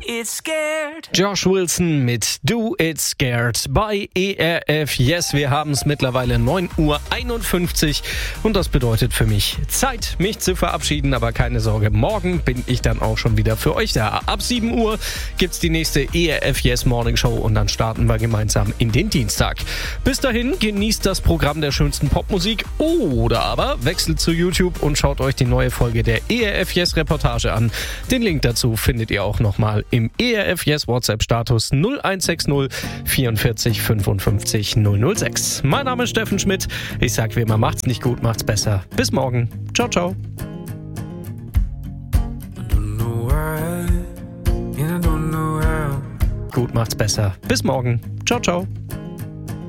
It Scared. Josh Wilson mit Do It Scared bei ERF Yes. Wir haben es mittlerweile 9:51 Uhr und das bedeutet für mich Zeit, mich zu verabschieden. Aber keine Sorge, morgen bin ich dann auch schon wieder für euch da. Ab 7 Uhr gibt's die nächste ERF Yes Morning Show und dann starten wir gemeinsam in den Dienstag. Bis dahin genießt das Programm der schönsten Popmusik oder aber wechselt zu YouTube und schaut euch die neue Folge der ERF Yes Reportage an. Den Link dazu findet ihr auch nochmal im ERF Yes WhatsApp-Status 0160 44 55 006. Mein Name ist Steffen Schmidt. Ich sag wie immer, macht's nicht gut, macht's besser. Bis morgen. Ciao, ciao. Gut, macht's besser. Bis morgen. Ciao, ciao.